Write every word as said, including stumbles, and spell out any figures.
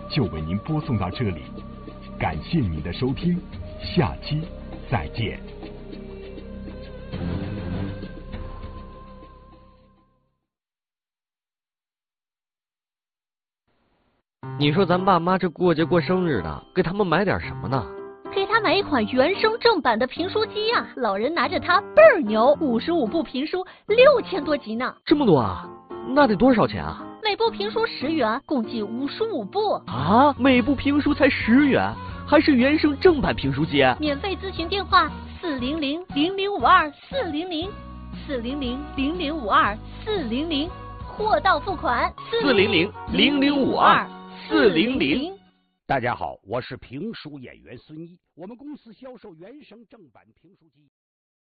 就为您播送到这里，感谢您的收听，下期再见。 你说咱爸妈这过节过生日的，给他们买点什么呢？ 给他买一款原声正版的评书机啊！老人拿着它倍儿牛，五十五部评书，六千多集呢。 这么多啊？那得多少钱啊？ 每部评书十元，共计五十五部啊！每部评书才十元，还是原声正版评书机？ 免费咨询电话：四零零零零五二四零零四零零零零五二四零零，货到付款。 四零零零零五二四零零。 大家好，我是评书演员孙一，我们公司销售原声正版评书机。